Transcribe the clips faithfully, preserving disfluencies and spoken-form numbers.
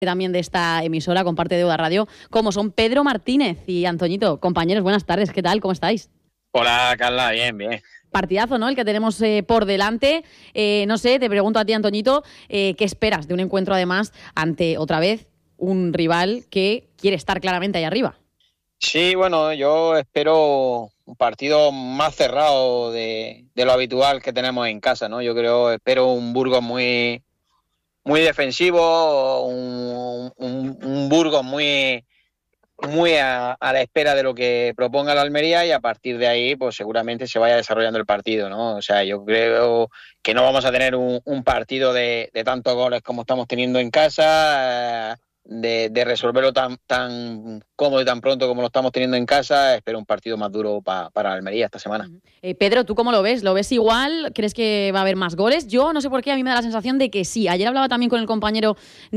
también de esta emisora, comparte de Deuda Radio, como son Pedro Martínez y Antoñito. Compañeros, buenas tardes, ¿qué tal? ¿Cómo estáis? Hola, Carla, bien, bien. Partidazo, ¿no? El que tenemos eh, por delante. Eh, no sé, te pregunto a ti, Antoñito, eh, ¿qué esperas de un encuentro, además, ante, otra vez, un rival que quiere estar claramente ahí arriba? Sí, bueno, yo espero un partido más cerrado de, de lo habitual que tenemos en casa, ¿no? Yo creo, espero un Burgos muy, muy defensivo, un, un, un Burgos muy, muy a, a la espera de lo que proponga la Almería, y a partir de ahí, pues seguramente se vaya desarrollando el partido, ¿no? O sea, yo creo que no vamos a tener un, un partido de, de tantos goles como estamos teniendo en casa, eh, de, de resolverlo tan, tan cómodo y tan pronto como lo estamos teniendo en casa. Espero un partido más duro pa, para la Almería esta semana. Eh, Pedro, ¿tú cómo lo ves? ¿Lo ves igual? ¿Crees que va a haber más goles? Yo no sé por qué, a mí me da la sensación de que sí. Ayer hablaba también con el compañero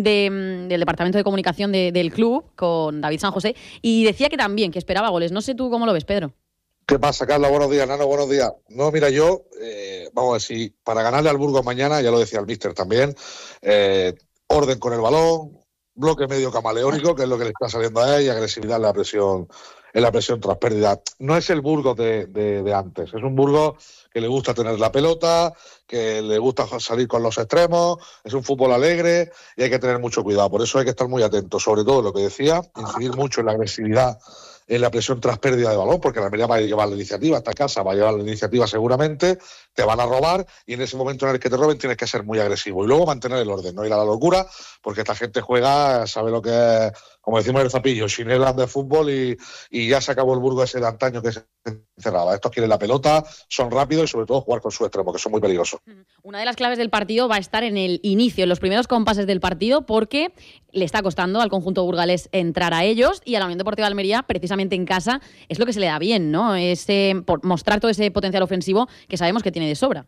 de, del Departamento de Comunicación de, del club, con David San José, y decía que también, que esperaba goles. No sé tú cómo lo ves, Pedro. ¿Qué pasa, Carla? Buenos días, Nano, buenos días. No, mira, yo, eh, vamos a ver, si para ganarle al Burgos mañana, ya lo decía el míster también, eh, orden con el balón, bloque medio camaleónico, que es lo que le está saliendo a él, y agresividad en la presión, en la presión tras pérdida. No es el Burgos de, de, de antes, es un Burgos que le gusta tener la pelota, que le gusta salir con los extremos, es un fútbol alegre y hay que tener mucho cuidado. Por eso hay que estar muy atentos, sobre todo lo que decía, incidir mucho en la agresividad, en la presión tras pérdida de balón, porque la Almería va a llevar la iniciativa, esta casa va a llevar la iniciativa seguramente, te van a robar, y en ese momento en el que te roben tienes que ser muy agresivo y luego mantener el orden, no ir a la locura, porque esta gente juega, sabe lo que es, como decimos en el Zapillo, chinelas de fútbol, y, y ya se acabó el Burgos ese de antaño que se encerraba. Estos quieren la pelota, son rápidos y sobre todo jugar con su extremo, que son muy peligrosos. Una de las claves del partido va a estar en el inicio, en los primeros compases del partido, porque le está costando al conjunto burgalés entrar a ellos, y a la Unión Deportiva de Almería, precisamente en casa, es lo que se le da bien, ¿no? Ese, por mostrar todo ese potencial ofensivo que sabemos que tiene de sobra.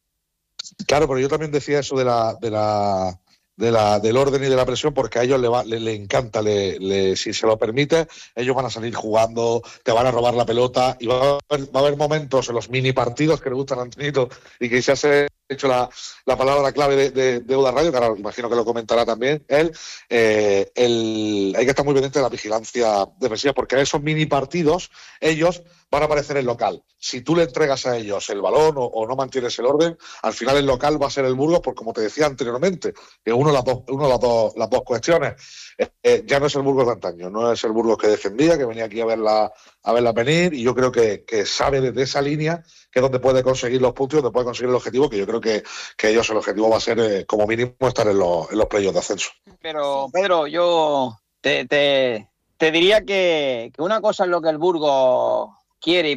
Claro, pero yo también decía eso de la, de la, de la, del orden y de la presión, porque a ellos le, va, le, le encanta, le, le, si se lo permite, ellos van a salir jugando, te van a robar la pelota, y va a haber, va a haber momentos en los mini partidos que le gustan a Antonito, y que se hace hecho la, la palabra clave de, de, de Deuda Radio, que ahora imagino que lo comentará también él, eh, el, hay que estar muy pendiente de la vigilancia defensiva, porque en esos mini partidos ellos van a aparecer en local. Si tú le entregas a ellos el balón o, o no mantienes el orden, al final el local va a ser el Burgos, porque como te decía anteriormente, que uno de las dos, uno de las dos, las dos cuestiones, eh, eh, ya no es el Burgos de antaño, no es el Burgos que defendía, que venía aquí a verla, a verla venir, y yo creo que, que sabe desde esa línea que es donde puede conseguir los puntos y donde puede conseguir el objetivo, que yo creo que, que ellos el objetivo va a ser, eh, como mínimo, estar en los, en los playoffs de ascenso. Pero, Pedro, yo te, te, te diría que, que una cosa es lo que el Burgos quiere y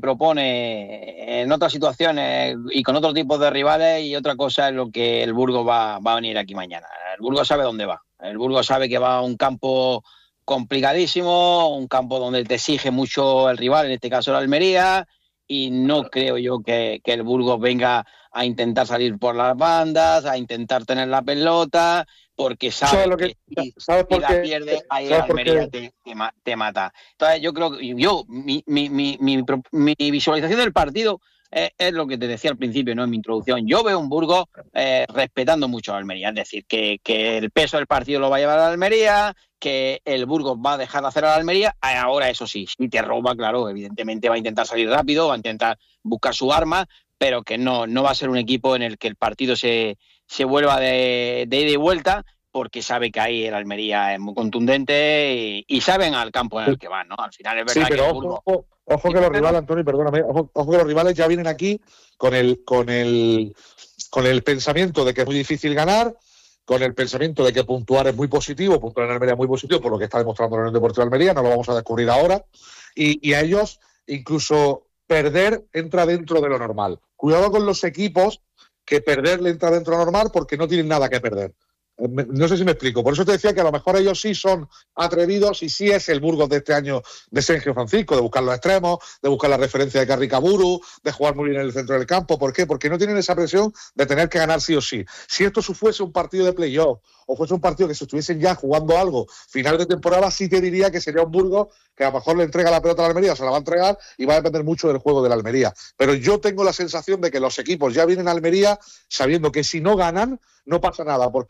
propone en otras situaciones y con otros tipos de rivales, y otra cosa es lo que el Burgos va, va a venir aquí mañana. El Burgos sabe dónde va. El Burgos sabe que va a un campo complicadísimo, un campo donde te exige mucho el rival, en este caso la Almería, y no creo yo que, que el Burgos venga a intentar salir por las bandas, a intentar tener la pelota, porque sabe lo que, que si, ¿sabes si por la qué? pierde, ahí el Almería te, te, te mata. Entonces yo creo que yo, mi, mi, mi, mi, mi visualización del partido es, es lo que te decía al principio, ¿no? En mi introducción. Yo veo un Burgos eh, respetando mucho a Almería, es decir, que, que el peso del partido lo va a llevar a la Almería, que el Burgos va a dejar de hacer a la Almería. Ahora, eso sí, si te roba, claro, evidentemente va a intentar salir rápido, va a intentar buscar su arma, pero que no, no va a ser un equipo en el que el partido se, se vuelva de, de ida y vuelta, porque sabe que ahí el Almería es muy contundente y, y saben al campo en el que van, ¿no? Al final es verdad sí, pero que el ojo, Burgos... ojo, ojo que los rivales, Antonio, perdóname, ojo, ojo que los rivales ya vienen aquí con el, con el, con el pensamiento de que es muy difícil ganar, con el pensamiento de que puntuar es muy positivo, puntuar en Almería es muy positivo, por lo que está demostrando la Unión Deportiva de Almería, no lo vamos a descubrir ahora, y, y a ellos incluso perder entra dentro de lo normal. Cuidado con los equipos que perder le entra dentro de lo normal, porque no tienen nada que perder. No sé si me explico. Por eso te decía que a lo mejor ellos sí son atrevidos, y sí es el Burgos de este año de Sergio Francisco, de buscar los extremos, de buscar la referencia de Carricaburu, de jugar muy bien en el centro del campo. ¿Por qué? Porque no tienen esa presión de tener que ganar sí o sí. Si esto fuese un partido de playoff o fuese un partido que se estuviesen ya jugando algo final de temporada, sí te diría que sería un Burgos que a lo mejor le entrega la pelota a la Almería, o se la va a entregar, y va a depender mucho del juego de la Almería. Pero yo tengo la sensación de que los equipos ya vienen a Almería sabiendo que si no ganan, no pasa nada, porque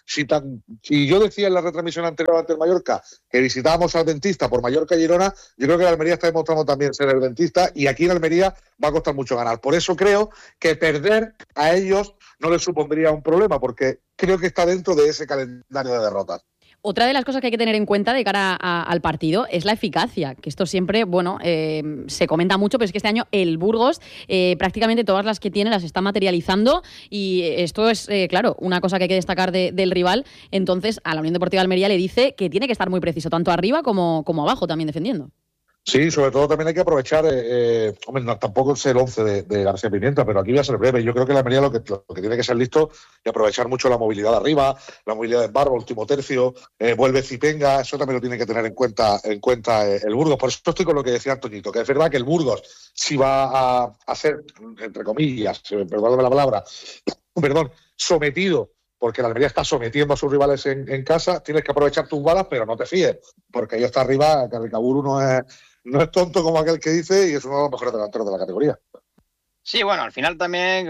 Si, tan, si yo decía en la retransmisión anterior ante el Mallorca que visitábamos al dentista por Mallorca y Girona, yo creo que la Almería está demostrando también ser el dentista, y aquí en Almería va a costar mucho ganar. Por eso creo que perder a ellos no les supondría un problema, porque creo que está dentro de ese calendario de derrotas. Otra de las cosas que hay que tener en cuenta de cara a, al partido es la eficacia, que esto siempre, bueno, eh, se comenta mucho, pero es que este año el Burgos eh, prácticamente todas las que tiene las está materializando, y esto es, eh, claro, una cosa que hay que destacar de, del rival. Entonces a la Unión Deportiva de Almería le dice que tiene que estar muy preciso, tanto arriba como, como abajo también defendiendo. Sí, sobre todo también hay que aprovechar, eh, eh, hombre, no, tampoco sé el once de, de García Pimienta, pero aquí voy a ser breve. Yo creo que la Almería lo que, lo que tiene que ser listo y aprovechar mucho la movilidad de arriba, la movilidad de Barbo, último tercio, eh, vuelve Zipenga, eso también lo tiene que tener en cuenta en cuenta eh, el Burgos. Por eso estoy con lo que decía Antoñito, que es verdad que el Burgos sí va a, a ser, entre comillas, perdóname la palabra, perdón, sometido, porque la Almería está sometiendo a sus rivales en, en casa. Tienes que aprovechar tus balas, pero no te fíes, porque ahí está arriba, Carricaburu no es... No es tonto como aquel que dice, y es uno de los mejores delanteros de la categoría. Sí, bueno, al final también,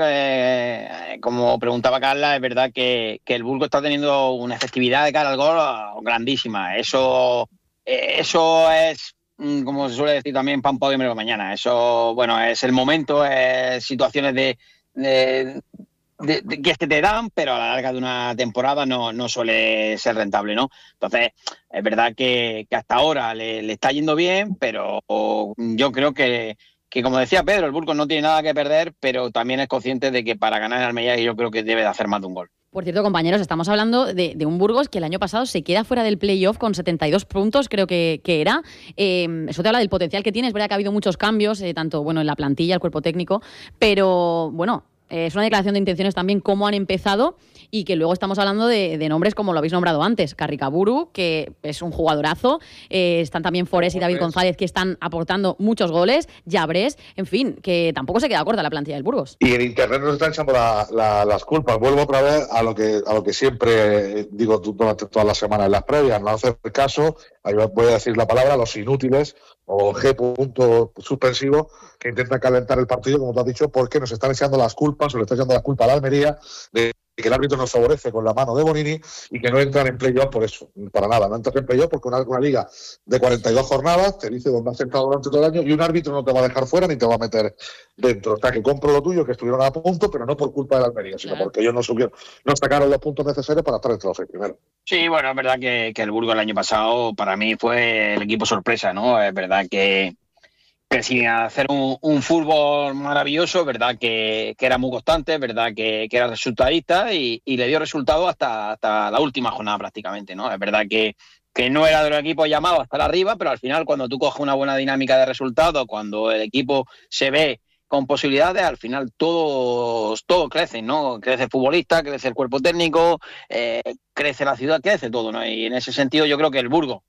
eh, como preguntaba Carla, es verdad que, que el Burgos está teniendo una efectividad de cara al gol grandísima. Eso, eh, eso es, como se suele decir también, pan para hoy, menos mañana. Eso, bueno, es el momento, es situaciones de, de, de, de que se te dan, pero a la larga de una temporada no, no suele ser rentable, ¿no? Entonces, es verdad que, que hasta ahora le, le está yendo bien, pero yo creo que, que, como decía Pedro, el Burgos no tiene nada que perder, pero también es consciente de que para ganar en Almería yo creo que debe de hacer más de un gol. Por cierto, compañeros, estamos hablando de, de un Burgos que el año pasado se queda fuera del playoff con setenta y dos puntos, creo que, que era. Eh, eso te habla del potencial que tiene. Es verdad que ha habido muchos cambios, eh, tanto bueno en la plantilla, el cuerpo técnico, pero bueno... Es una declaración de intenciones también cómo han empezado, y que luego estamos hablando de, de nombres como lo habéis nombrado antes, Carricaburu, que es un jugadorazo, eh, están también Forés y David González, que están aportando muchos goles, Llabrés, en fin, que tampoco se queda corta la plantilla del Burgos. Y en internet nos están echando la, la, las culpas. Vuelvo otra vez a lo que a lo que siempre digo durante todas las semanas en las previas, no hacer caso, voy a decir la palabra, los inútiles o G punto suspensivo, que intentan calentar el partido, como tú has dicho, porque nos están echando las culpas, o le están echando las culpas a la Almería de que el árbitro nos favorece con la mano de Bonini y que no entran en playoff por eso, para nada, no entras en playoff porque una, una liga de cuarenta y dos jornadas te dice dónde has entrado durante todo el año, y un árbitro no te va a dejar fuera ni te va a meter dentro. O sea, que compro lo tuyo, que estuvieron a punto, pero no por culpa de la Almería, sino porque ellos no subieron, no sacaron los puntos necesarios para estar entre los seis primeros. Sí, bueno, es verdad que, que el Burgos el año pasado para mí fue el equipo sorpresa, ¿no? Es verdad que que sin hacer un, un fútbol maravilloso, verdad que, que era muy constante, verdad que, que era resultadista, y, y le dio resultado hasta, hasta la última jornada prácticamente, ¿no? Es verdad que, que no era de los equipos llamados hasta arriba, pero al final cuando tú coges una buena dinámica de resultados, cuando el equipo se ve con posibilidades, al final todos todo crece, ¿no? Crece el futbolista, crece el cuerpo técnico, eh, crece la ciudad, crece todo, ¿no? Y en ese sentido yo creo que el Burgos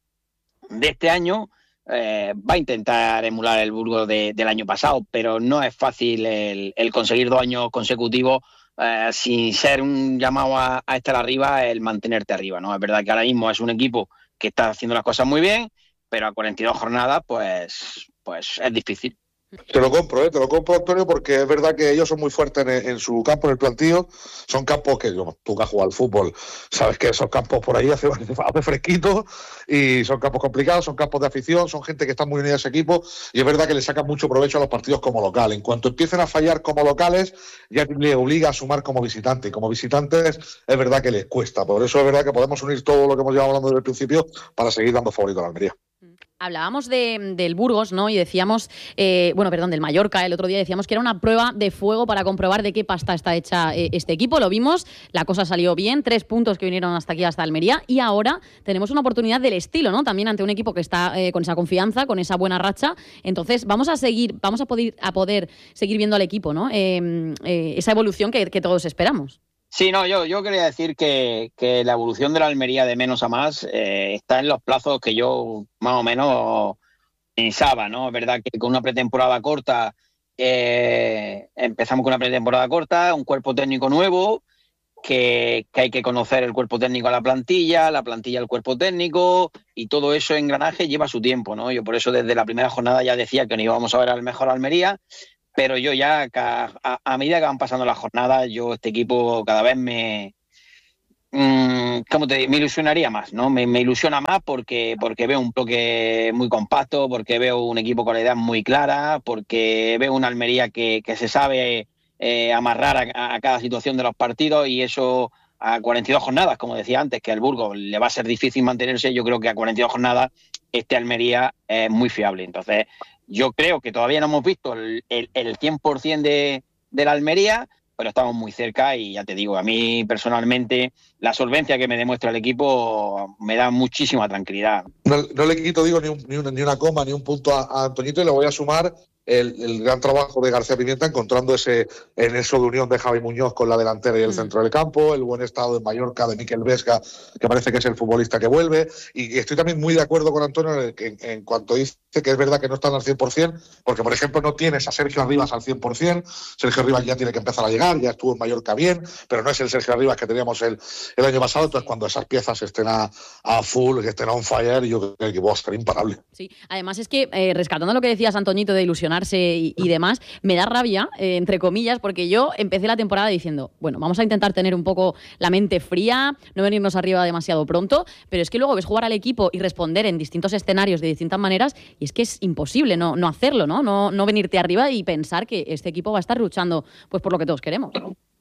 de este año Eh, va a intentar emular el Burgos de, del año pasado, pero no es fácil el, el conseguir dos años consecutivos eh, sin ser un llamado a, a estar arriba, el mantenerte arriba, ¿no? Es verdad que ahora mismo es un equipo que está haciendo las cosas muy bien, pero a cuarenta y dos jornadas pues, pues es difícil. Te lo compro, ¿eh? Te lo compro, Antonio, porque es verdad que ellos son muy fuertes en, en su campo, en el plantío. Son campos que, tú que has jugado al fútbol, sabes que esos campos por ahí hace, hace fresquito, y son campos complicados, son campos de afición, son gente que está muy unida a ese equipo, y es verdad que le sacan mucho provecho a los partidos como local. En cuanto empiecen a fallar como locales, ya le obliga a sumar como visitante, y como visitantes es verdad que les cuesta. Por eso es verdad que podemos unir todo lo que hemos llevado hablando desde el principio para seguir dando favorito a la Almería. Hablábamos de, del Burgos, ¿no? Y decíamos, eh, bueno, perdón, del Mallorca, el otro día decíamos que era una prueba de fuego para comprobar de qué pasta está hecha eh, este equipo. Lo vimos, la cosa salió bien, tres puntos que vinieron hasta aquí, hasta Almería, y ahora tenemos una oportunidad del estilo, ¿no? También ante un equipo que está eh, con esa confianza, con esa buena racha. Entonces, vamos a seguir, vamos a poder, a poder seguir viendo al equipo, ¿no? Eh, eh, esa evolución que, que todos esperamos. Sí, no, yo, yo quería decir que, que la evolución de la Almería de menos a más eh, está en los plazos que yo más o menos pensaba, ¿no? Es verdad que con una pretemporada corta, eh, empezamos con una pretemporada corta, un cuerpo técnico nuevo, que, que hay que conocer el cuerpo técnico a la plantilla, la plantilla al cuerpo técnico, y todo eso engranaje lleva su tiempo, ¿no? Yo por eso desde la primera jornada ya decía que no íbamos a ver al mejor Almería, pero yo ya, a, a medida que van pasando las jornadas, yo este equipo cada vez me, mmm, ¿cómo te digo? Me ilusionaría más, ¿no? Me, me ilusiona más porque, porque veo un bloque muy compacto, porque veo un equipo con la idea muy clara, porque veo una Almería que, que se sabe eh, amarrar a, a cada situación de los partidos, y eso a cuarenta y dos jornadas, como decía antes, que al Burgos le va a ser difícil mantenerse. Yo creo que a cuarenta y dos jornadas este Almería es muy fiable. Entonces, yo creo que todavía no hemos visto el, el, el cien por ciento de, de la Almería, pero estamos muy cerca, y ya te digo, a mí personalmente la solvencia que me demuestra el equipo me da muchísima tranquilidad. No, no le quito, digo, ni, un, ni, una, ni una coma, ni un punto a, a Antoñito, y le voy a sumar el, el gran trabajo de García Pimienta encontrando ese en eso de unión de Javi Muñoz con la delantera y el mm. centro del campo, el buen estado de Mallorca de Miquel Vesga, que parece que es el futbolista que vuelve, y, y estoy también muy de acuerdo con Antonio en, en, en cuanto dice que es verdad que no están al cien por ciento, porque por ejemplo no tienes a Sergio Arribas al cien por ciento. Sergio Arribas ya tiene que empezar a llegar, ya estuvo en Mallorca bien, pero no es el Sergio Arribas que teníamos el, el año pasado. Entonces cuando esas piezas estén a, a full, que estén on fire, yo creo que el equipo va a estar imparable. Sí, además es que eh, rescatando lo que decías, Antoñito, de ilusionarse y, y demás, me da rabia, eh, entre comillas, porque yo empecé la temporada diciendo, bueno, vamos a intentar tener un poco la mente fría, no venirnos arriba demasiado pronto, pero es que luego ves jugar al equipo y responder en distintos escenarios de distintas maneras, y es que es imposible no, no hacerlo, ¿no? ¿no? No venirte arriba y pensar que este equipo va a estar luchando pues por lo que todos queremos.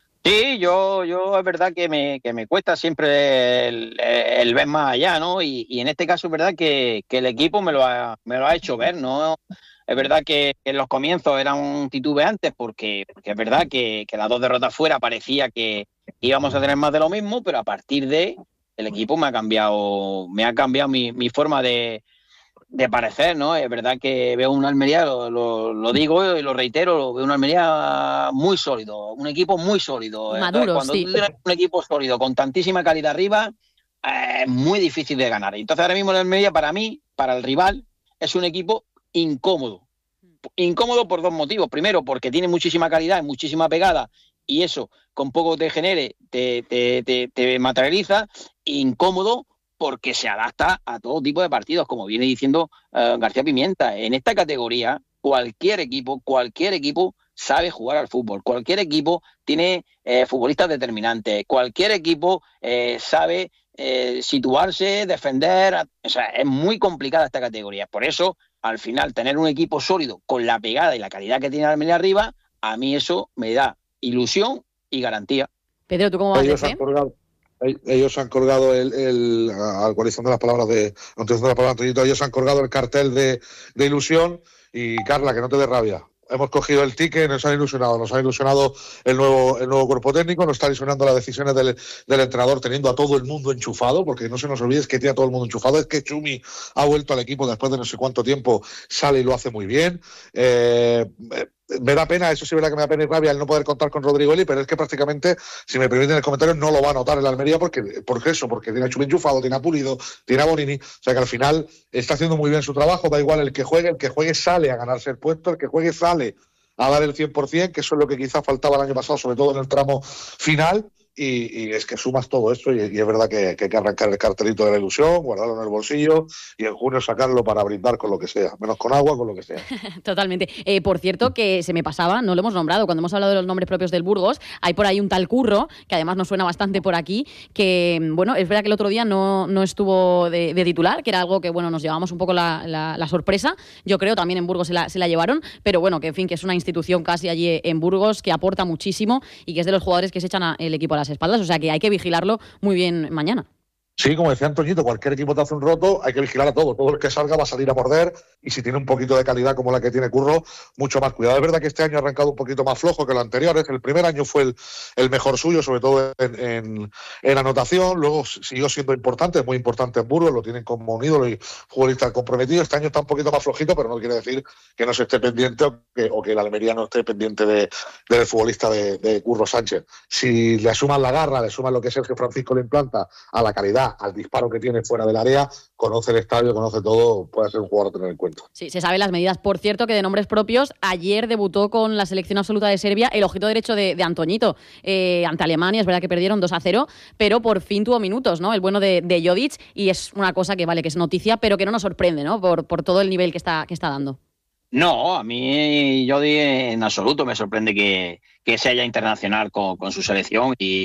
Sí, yo, yo es verdad que me, que me cuesta siempre el, el ver más allá, ¿no? Y, y en este caso es verdad que, que el equipo me lo ha, me lo ha hecho ver, ¿no? Es verdad que en los comienzos eran titubeantes porque, porque es verdad que, que las dos derrotas fuera parecía que íbamos a tener más de lo mismo, pero a partir de el equipo me ha cambiado, me ha cambiado mi, mi forma de, de parecer, ¿no? Es verdad que veo una Almería, lo, lo, lo digo y lo reitero, veo una Almería muy sólido, un equipo muy sólido. Maduro, cuando sí. tú tienes un equipo sólido con tantísima calidad arriba, eh, es muy difícil de ganar. Entonces ahora mismo la Almería, para mí, para el rival, es un equipo incómodo. Incómodo por dos motivos. Primero, porque tiene muchísima calidad, muchísima pegada, y eso, con poco te genere, te, te, te, te materializa. Incómodo porque se adapta a todo tipo de partidos, como viene diciendo uh, García Pimienta. En esta categoría, cualquier equipo, cualquier equipo sabe jugar al fútbol, cualquier equipo tiene eh, futbolistas determinantes, cualquier equipo eh, sabe eh, situarse, defender. O sea, es muy complicada esta categoría. Por eso, al final, tener un equipo sólido con la pegada y la calidad que tiene la Almería arriba, a mí eso me da ilusión y garantía. Pedro, ¿tú cómo vas Ellos de fe? han colgado, ellos han colgado el, el actualizando las palabras de actualizando las palabras de Antonito, ellos han colgado el cartel de, de ilusión. Y Carla, que no te dé rabia, hemos cogido el ticket, nos han ilusionado, nos ha ilusionado el nuevo, el nuevo cuerpo técnico, nos está ilusionando las decisiones del, del entrenador, teniendo a todo el mundo enchufado, porque no se nos olvide que tiene a todo el mundo enchufado. Es que Chumi ha vuelto al equipo después de no sé cuánto tiempo, sale y lo hace muy bien. Eh, me da pena, eso sí es verdad que me da pena y rabia el no poder contar con Rodrigo Eli, pero es que prácticamente, si me permiten el comentario, no lo va a notar en la Almería porque, porque eso, porque tiene a Chumi enchufado, tiene a Pulido, tiene a Bonini, o sea que al final está haciendo muy bien su trabajo. Da igual el que juegue, el que juegue sale a ganarse el puesto, el que juegue sale a dar el cien por ciento, que eso es lo que quizás faltaba el año pasado, sobre todo en el tramo final. Y, y es que sumas todo esto, y, y es verdad que, que hay que arrancar el cartelito de la ilusión, guardarlo en el bolsillo y en junio sacarlo para brindar con lo que sea, menos con agua, con lo que sea. Totalmente. Eh, por cierto, que se me pasaba, no lo hemos nombrado, cuando hemos hablado de los nombres propios del Burgos, hay por ahí un tal Curro, que además nos suena bastante por aquí, que, bueno, es verdad que el otro día no, no estuvo de, de titular, que era algo que, bueno, nos llevamos un poco la, la, la sorpresa. Yo creo también en Burgos se la, se la llevaron, pero bueno, que en fin, que es una institución casi allí en Burgos que aporta muchísimo y que es de los jugadores que se echan a, el equipo a las espaldas, o sea que hay que vigilarlo muy bien mañana. Sí, como decía Antoñito, cualquier equipo te hace un roto, hay que vigilar a todo. Todo el que salga va a salir a morder, y si tiene un poquito de calidad como la que tiene Curro, mucho más cuidado. Es verdad que este año ha arrancado un poquito más flojo que el anterior. El primer año fue el, el mejor suyo, sobre todo en, en, en anotación. Luego siguió siendo importante, es muy importante en Burgos, lo tienen como un ídolo y futbolista comprometido. Este año está un poquito más flojito, pero no quiere decir que no se esté pendiente o que, o que el Almería no esté pendiente de, del futbolista de, de Curro Sánchez. Si le suman la garra, le suman lo que Sergio Francisco le implanta a la calidad, al disparo que tiene fuera del área, conoce el estadio, conoce todo, puede ser un jugador a tener en cuenta. Sí, se saben las medidas. Por cierto, que de nombres propios, ayer debutó con la selección absoluta de Serbia el ojito derecho de, de Antoñito, eh, ante Alemania. Es verdad que perdieron dos a cero, pero por fin tuvo minutos, ¿no? El bueno de, de Jodic, y es una cosa que vale, que es noticia, pero que no nos sorprende, ¿no? Por, por todo el nivel que está, que está dando. No, a mí Jodi en absoluto me sorprende que, que sea ya internacional con, con su selección, y,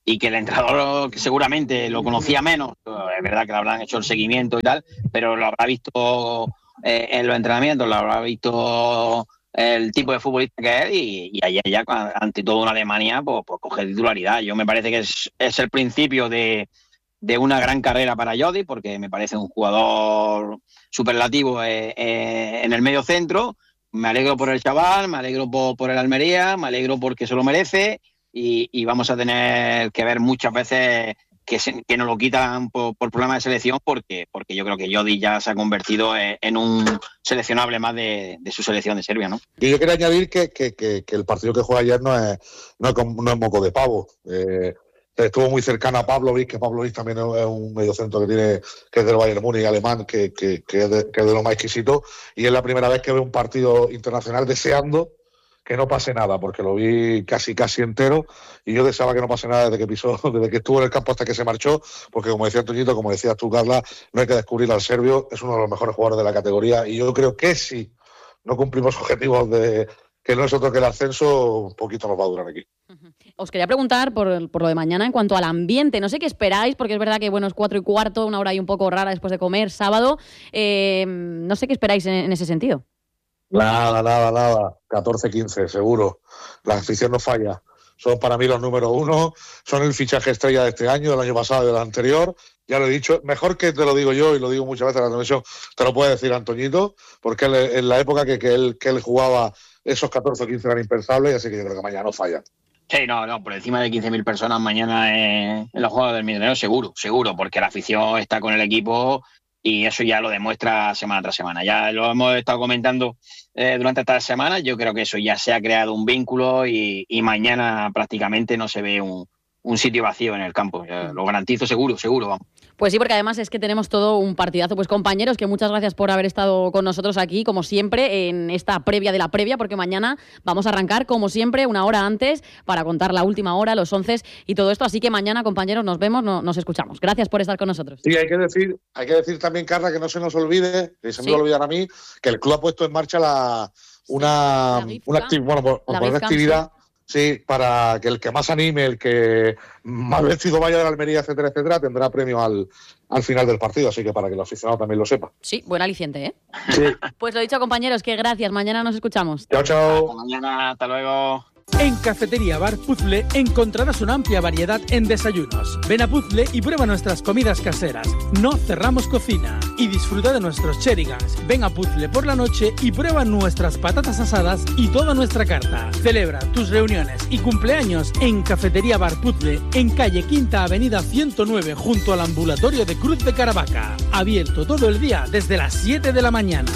y que el entrenador que seguramente lo conocía menos, es verdad que le habrán hecho el seguimiento y tal, pero lo habrá visto eh, en los entrenamientos, lo habrá visto el tipo de futbolista que es y, y ayer ya ante toda una Alemania pues, pues coge titularidad. Yo me parece que es, es el principio de, de una gran carrera para Llodi, porque me parece un jugador superlativo eh, eh, en el medio centro. Me alegro por el chaval, me alegro por, por el Almería, me alegro porque se lo merece. Y, y vamos a tener que ver muchas veces que, se, que nos lo quitan por, por problemas de selección, porque, porque yo creo que Llodi ya se ha convertido en, en un seleccionable más de, de su selección de Serbia, ¿no? Y yo quería añadir que, que, que, que el partido que juega ayer no es, no es, no es moco de pavo. Eh, estuvo muy cercano a Pavlovic, que Pavlovic también es un mediocentro que tiene, que es del Bayern Múnich, alemán, que, que, que, es de, que es de lo más exquisito, y es la primera vez que veo un partido internacional deseando que no pase nada, porque lo vi casi casi entero y yo deseaba que no pase nada desde que pisó, desde que estuvo en el campo hasta que se marchó, porque como decía Toñito, como decías tú, Carla, no hay que descubrir al serbio, es uno de los mejores jugadores de la categoría y yo creo que si no cumplimos objetivos de que no es otro que el ascenso, un poquito nos va a durar aquí. Os quería preguntar por, por lo de mañana en cuanto al ambiente. No sé qué esperáis, porque es verdad que bueno, es cuatro y cuarto, una hora ahí un poco rara después de comer, sábado. Eh, no sé qué esperáis en, en ese sentido. Nada, nada, nada. catorce quince, seguro. La afición no falla. Son para mí los número uno. Son el fichaje estrella de este año, del año pasado y del anterior. Ya lo he dicho. Mejor que te lo digo yo, y lo digo muchas veces en la televisión, te lo puede decir Antoñito, porque él, en la época que, que, él, que él jugaba, esos catorce o quince eran impensables, así que yo creo que mañana no fallan. Sí, no, no, por encima de quince mil personas mañana en, en los Juegos del Milenio, seguro, seguro, porque la afición está con el equipo y eso ya lo demuestra semana tras semana. Ya lo hemos estado comentando eh, durante estas semanas. Yo creo que eso ya se ha creado un vínculo y, y mañana prácticamente no se ve un, un sitio vacío en el campo. Ya lo garantizo seguro, seguro, vamos. Pues sí, porque además es que tenemos todo un partidazo. Pues compañeros, que muchas gracias por haber estado con nosotros aquí, como siempre, en esta previa de la previa, porque mañana vamos a arrancar, como siempre, una hora antes para contar la última hora, los once y todo esto. Así que mañana, compañeros, nos vemos, no, nos escuchamos. Gracias por estar con nosotros. Sí, hay que decir, hay que decir también, Carla, que no se nos olvide, que se me sí. olvidan a mí, que el club ha puesto en marcha la una, sí, la una acti- bueno, por, por una actividad... Sí, para que el que más anime, el que más vestido vaya de la Almería, etcétera, etcétera, tendrá premio al, al final del partido. Así que para que el aficionado también lo sepa. Sí, buen aliciente, ¿eh? Sí. Pues lo dicho, compañeros, que gracias. Mañana nos escuchamos. Chao, chao. Hasta mañana, hasta luego. En Cafetería Bar Puzzle encontrarás una amplia variedad en desayunos. Ven a Puzzle y prueba nuestras comidas caseras. No cerramos cocina. Y disfruta de nuestros cherigans. Ven a Puzzle por la noche y prueba nuestras patatas asadas y toda nuestra carta. Celebra tus reuniones y cumpleaños en Cafetería Bar Puzzle, en calle Quinta Avenida ciento nueve, junto al ambulatorio de Cruz de Caravaca. Abierto todo el día desde las siete de la mañana.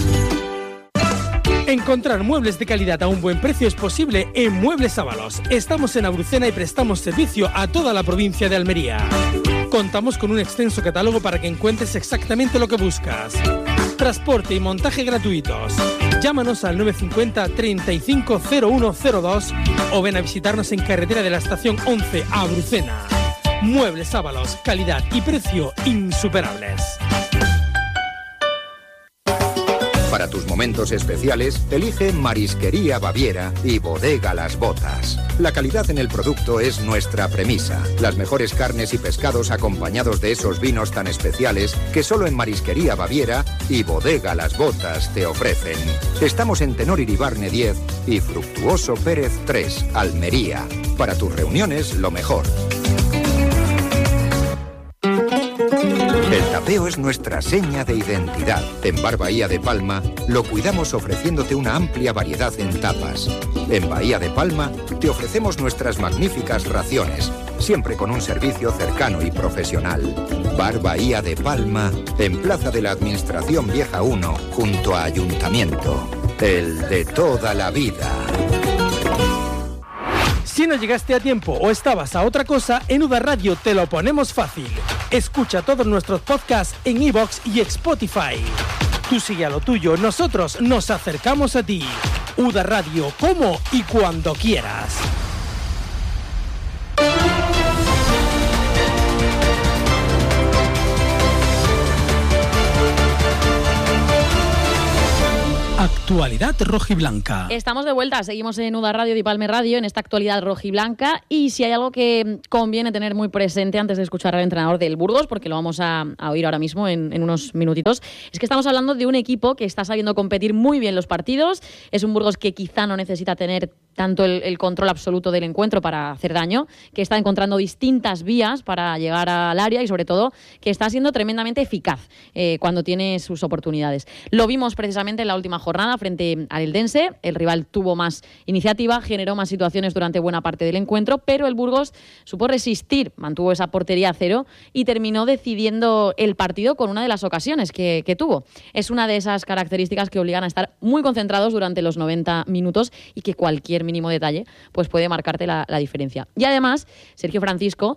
Encontrar muebles de calidad a un buen precio es posible en Muebles Ábalos. Estamos en Abrucena y prestamos servicio a toda la provincia de Almería. Contamos con un extenso catálogo para que encuentres exactamente lo que buscas. Transporte y montaje gratuitos. Llámanos al nueve cinco cero, treinta y cinco, cero uno cero dos o ven a visitarnos en carretera de la estación once a Abrucena. Muebles Ábalos, calidad y precio insuperables. Para tus momentos especiales, elige Marisquería Baviera y Bodega Las Botas. La calidad en el producto es nuestra premisa. Las mejores carnes y pescados acompañados de esos vinos tan especiales que solo en Marisquería Baviera y Bodega Las Botas te ofrecen. Estamos en Tenor Iribarne diez y Fructuoso Pérez tres, Almería. Para tus reuniones, lo mejor. El tapeo es nuestra seña de identidad. En Bar Bahía de Palma lo cuidamos ofreciéndote una amplia variedad en tapas. En Bahía de Palma te ofrecemos nuestras magníficas raciones, siempre con un servicio cercano y profesional. Bar Bahía de Palma, en Plaza de la Administración Vieja uno, junto a Ayuntamiento. El de toda la vida. Si no llegaste a tiempo o estabas a otra cosa, en Uda Radio te lo ponemos fácil. Escucha todos nuestros podcasts en iVoox y Spotify. Tú sigue a lo tuyo, nosotros nos acercamos a ti. Uda Radio, como y cuando quieras. Actu Actualidad rojiblanca. Estamos de vuelta, seguimos en Uda Radio y Palme Radio, en esta actualidad rojiblanca, y si hay algo que conviene tener muy presente antes de escuchar al entrenador del Burgos, porque lo vamos a, a oír ahora mismo en, en unos minutitos, es que estamos hablando de un equipo que está sabiendo competir muy bien los partidos. Es un Burgos que quizá no necesita tener tanto el, el control absoluto del encuentro para hacer daño, que está encontrando distintas vías para llegar al área y sobre todo que está siendo tremendamente eficaz eh, cuando tiene sus oportunidades. Lo vimos precisamente en la última jornada frente al Eldense. El rival tuvo más iniciativa, generó más situaciones durante buena parte del encuentro, pero el Burgos supo resistir, mantuvo esa portería a cero y terminó decidiendo el partido con una de las ocasiones que, que tuvo. Es una de esas características que obligan a estar muy concentrados durante los noventa minutos y que cualquier mínimo detalle pues puede marcarte la, la diferencia. Y además, Sergio Francisco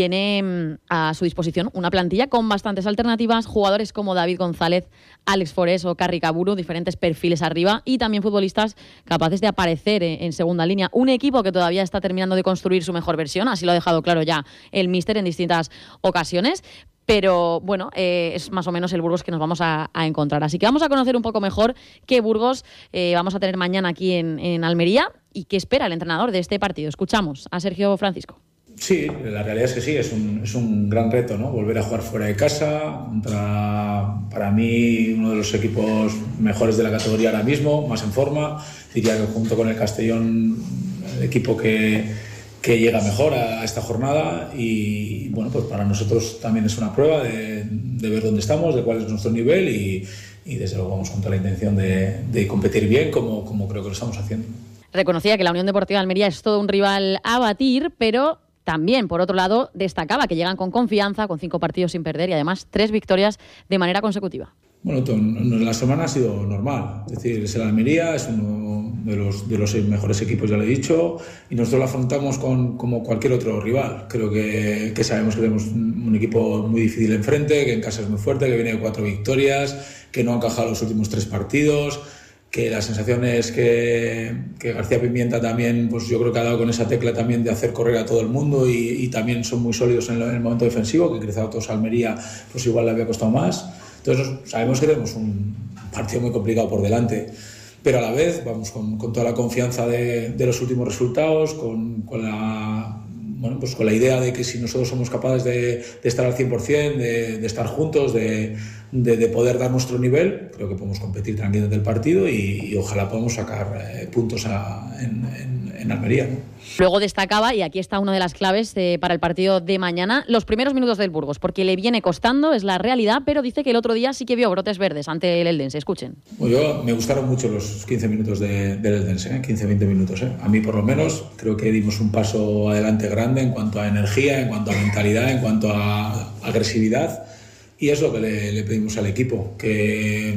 tiene a su disposición una plantilla con bastantes alternativas, jugadores como David González, Alex Forés o Carri Caburu, diferentes perfiles arriba y también futbolistas capaces de aparecer en, en segunda línea. Un equipo que todavía está terminando de construir su mejor versión, así lo ha dejado claro ya el míster en distintas ocasiones. Pero bueno, eh, es más o menos el Burgos que nos vamos a, a encontrar. Así que vamos a conocer un poco mejor qué Burgos eh, vamos a tener mañana aquí en, en Almería y qué espera el entrenador de este partido. Escuchamos a Sergio Francisco. Sí, la realidad es que sí, es un, es un gran reto, ¿no? Volver a jugar fuera de casa contra, para mí, uno de los equipos mejores de la categoría ahora mismo, más en forma. Diría que junto con el Castellón, el equipo que... que llega mejor a esta jornada y bueno, pues para nosotros también es una prueba de, de ver dónde estamos, de cuál es nuestro nivel y, y desde luego vamos con toda la intención de, de competir bien como, como creo que lo estamos haciendo. Reconocía que la Unión Deportiva de Almería es todo un rival a batir, pero también, por otro lado, destacaba que llegan con confianza, con cinco partidos sin perder y además tres victorias de manera consecutiva. Bueno, la semana ha sido normal, es decir, es el Almería, es uno de los, de los mejores equipos, ya lo he dicho, y nosotros lo afrontamos con, como cualquier otro rival. Creo que, que sabemos que tenemos un equipo muy difícil enfrente, que en casa es muy fuerte, que viene de cuatro victorias, que no ha encajado los últimos tres partidos, que la sensación es que, que García Pimienta también, pues yo creo que ha dado con esa tecla también de hacer correr a todo el mundo y, y también son muy sólidos en, lo, en el momento defensivo, que quizá a todos Almería pues igual le había costado más. Entonces sabemos que tenemos un partido muy complicado por delante, pero a la vez vamos con, con toda la confianza de, de los últimos resultados, con, con, la, bueno, pues con la idea de que si nosotros somos capaces de, de estar al cien por ciento, de, de estar juntos, de, de, de poder dar nuestro nivel, creo que podemos competir tranquilamente el partido y, y ojalá podamos sacar eh, puntos a, en, en, en Almería, ¿no? Luego destacaba, y aquí está una de las claves eh, para el partido de mañana, los primeros minutos del Burgos, porque le viene costando, es la realidad, pero dice que el otro día sí que vio brotes verdes ante el Eldense. Escuchen. Bueno, yo, me gustaron mucho los quince minutos de, del Eldense, ¿eh? quince a veinte minutos. ¿eh? A mí, por lo menos, creo que dimos un paso adelante grande en cuanto a energía, en cuanto a mentalidad, en cuanto a agresividad. Y es lo que le, le pedimos al equipo, que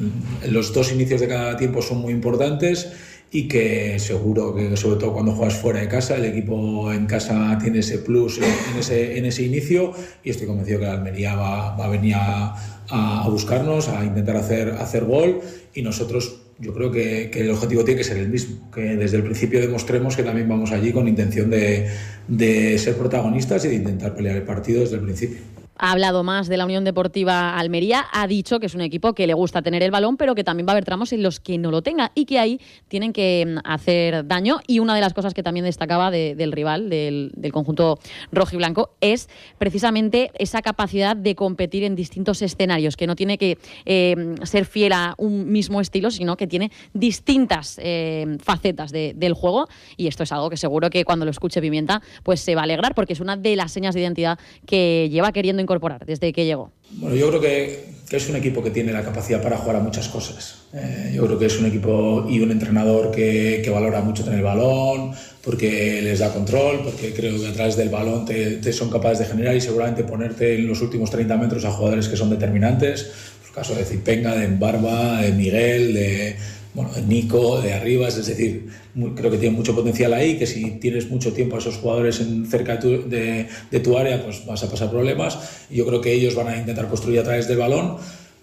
los dos inicios de cada tiempo son muy importantes y que seguro que sobre todo cuando juegas fuera de casa, el equipo en casa tiene ese plus en ese, en ese inicio y estoy convencido que la Almería va, va a venir a, a buscarnos, a intentar hacer, hacer gol y nosotros yo creo que, que el objetivo tiene que ser el mismo, que desde el principio demostremos que también vamos allí con intención de, de ser protagonistas y de intentar pelear el partido desde el principio. Ha hablado más de la Unión Deportiva Almería, ha dicho que es un equipo que le gusta tener el balón, pero que también va a haber tramos en los que no lo tenga y que ahí tienen que hacer daño. Y una de las cosas que también destacaba de, del rival, del, del conjunto rojiblanco, es precisamente esa capacidad de competir en distintos escenarios, que no tiene que eh, ser fiel a un mismo estilo, sino que tiene distintas eh, facetas de, del juego. Y esto es algo que seguro que cuando lo escuche Pimienta, pues se va a alegrar, porque es una de las señas de identidad que lleva queriendo incorporar desde que llegó. Bueno, yo creo que, que es un equipo que tiene la capacidad para jugar a muchas cosas. Eh, yo creo que es un equipo y un entrenador que, que valora mucho tener el balón, porque les da control, porque creo que a través del balón te, te son capaces de generar y seguramente ponerte en los últimos treinta metros a jugadores que son determinantes. El caso de Zipenga, de Barba, de Miguel, de... bueno, de Nico, de Arribas, es decir, muy, creo que tiene mucho potencial ahí, que si tienes mucho tiempo a esos jugadores en, cerca de tu, de, de tu área, pues vas a pasar problemas. Y yo creo que ellos van a intentar construir a través del balón,